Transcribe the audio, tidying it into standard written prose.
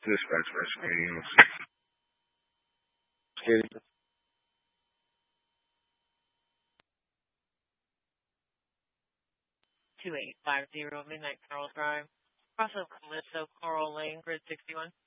Dispatch rescue. Skinny. 2850 Midnight Carl Drive, cross of Calypso, Coral Lane, Grid 61.